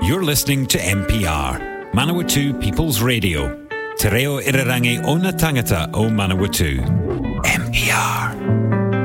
You're listening to MPR, Manawatu People's Radio. Te reo irarangi o na tangata o Manawatu.